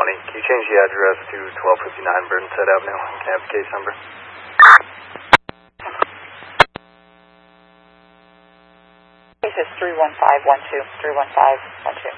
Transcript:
Can you change the address to 1259 Burnside Avenue? Can I have the case number? Case is 31512. 31512.